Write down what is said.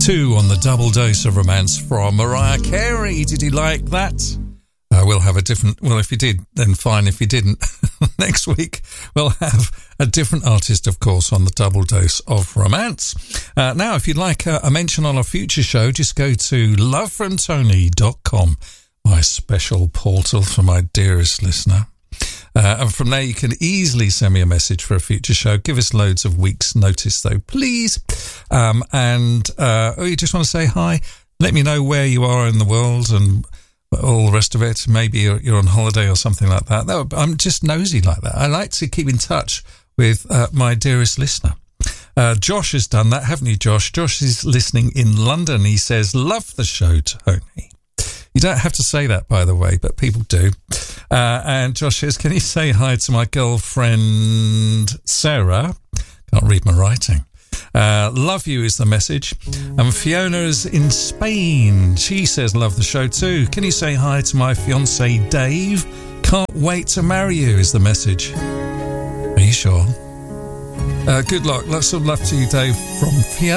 2 on the Double Dose of Romance from Mariah Carey. Did you like that? We'll have a different... Well, if you did, then fine. If you didn't, next week we'll have a different artist, of course, on the Double Dose of Romance. Now, if you'd like a mention on a future show, just go to lovefromtony.com, my special portal for my dearest listener. And from there, you can easily send me a message for a future show. Give us loads of weeks' notice, though, please. Or you just want to say hi, let me know where you are in the world and all the rest of it. Maybe you're on holiday or something like that. I'm just nosy like that. I like to keep in touch with my dearest listener. Josh has done that, haven't you, Josh? Josh is listening in London. He says, love the show, Tony. You don't have to say that, by the way, but people do. And Josh says, can you say hi to my girlfriend, Sarah? Can't read my writing. Love you is the message. And Fiona's in Spain. She says, love the show too. Can you say hi to my fiancé, Dave? Can't wait to marry you is the message. Are you sure? Good luck. Lots of love to you, Dave, from Fiona.